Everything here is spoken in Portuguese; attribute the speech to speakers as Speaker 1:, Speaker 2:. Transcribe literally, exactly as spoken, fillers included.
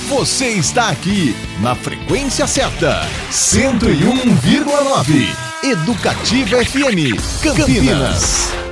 Speaker 1: Você está aqui na frequência certa, cento e um vírgula nove. Educativa F M, Campinas.